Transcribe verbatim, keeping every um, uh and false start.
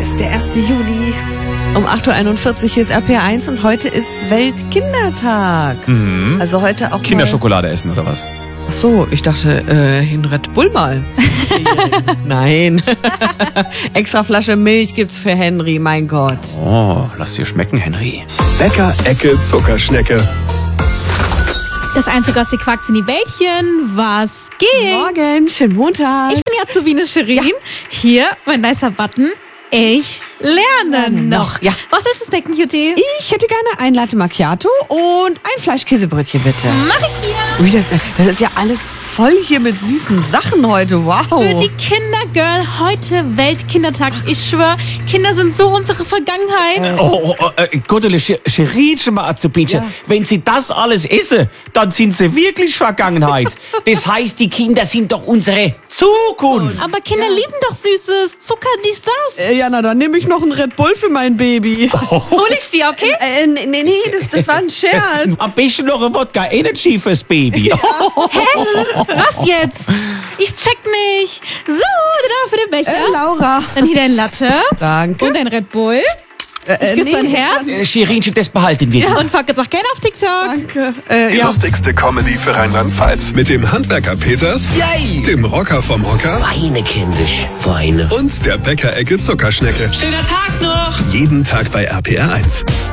ist der erste Juli. Um acht Uhr einundvierzig hier ist R P R eins und heute ist Weltkindertag. Mhm. Also heute auch Kinderschokolade essen oder was? Ach so, ich dachte, äh, in Red Bull mal. Nein. Extra Flasche Milch gibt's für Henry, mein Gott. Oh, lass dir schmecken, Henry. Bäcker-Ecke Zuckerschnecke. Das einzige aus die Quackzini-Bällchen, was geht? Morgen, schönen Montag. Ich bin Yazubine Shirin. Ja. Hier, mein nicer Button. Ich lerne noch. Ja. Was willst du snacken, Cutie? Ich hätte gerne ein Latte Macchiato und ein Fleischkäsebrötchen, bitte. Mach ich dir. Ui, das, das ist ja alles voll hier mit süßen Sachen heute. Wow. Für die Kindergirl heute Weltkindertag. Ich schwör, Kinder sind so unsere Vergangenheit. Oh, oh, äh, Gottele, Scherietchen mal Azubinchen. Ja. Wenn sie das alles essen, dann sind sie wirklich Vergangenheit. Das heißt, die Kinder sind doch unsere Zukunft. Aber Kinder lieben doch Süßes. Zucker, dies, das. Äh, ja, na, dann nehme ich noch einen Red Bull für mein Baby. Hol ich dir, okay? Äh, nee, nee, nee, das, das war ein Scherz. Am besten noch ein Wodka Energy fürs Baby. Was jetzt? Ich check nicht. So, dann für den Becher. Äh, Laura. Dann hier dein Latte. Danke. Und dein Red Bull. Äh, Ich küsse dein Herz. Äh, Scherinchen, das behalten wir. Und fuck jetzt auch gerne auf TikTok. Danke. Äh, Die ja. lustigste Comedy für Rheinland-Pfalz. Mit dem Handwerker Peters, Yay! dem Rocker vom Hocker Weine, kindisch, Weine. und der Bäcker-Ecke Zuckerschnecke. Schöner Tag noch! Jeden Tag bei R P R eins.